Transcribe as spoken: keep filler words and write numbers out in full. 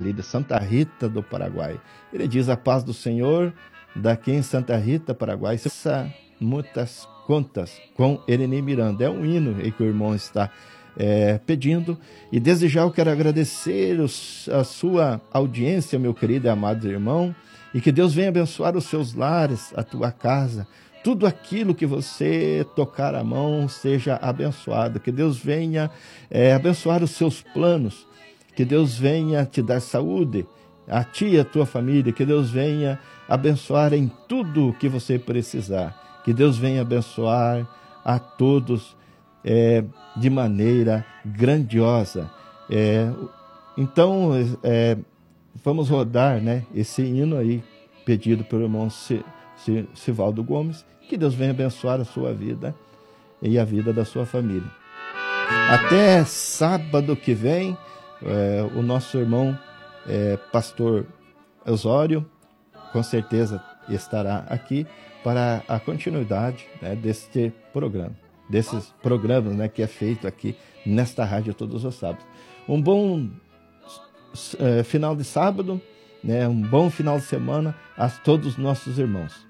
ali de Santa Rita do Paraguai. Ele diz: a paz do Senhor, daqui em Santa Rita, Paraguai, cessa muitas contas com Ereni Miranda. É um hino aí que o irmão está é, pedindo. E desde já eu quero agradecer os, a sua audiência, meu querido e amado irmão, e que Deus venha abençoar os seus lares, a tua casa. Tudo aquilo que você tocar a mão seja abençoado. Que Deus venha é, abençoar os seus planos. Que Deus venha te dar saúde, a ti e a tua família. Que Deus venha abençoar em tudo o que você precisar. Que Deus venha abençoar a todos é, de maneira grandiosa. É, então, é, vamos rodar, né, esse hino aí, pedido pelo irmão Sivaldo Gomes. Que Deus venha abençoar a sua vida e a vida da sua família. Até sábado que vem, é, o nosso irmão é, pastor Osório, com certeza estará aqui para a continuidade, né, deste programa, desses programas, né, que é feito aqui nesta rádio todos os sábados. Um bom é, final de sábado, né, um bom final de semana a todos os nossos irmãos.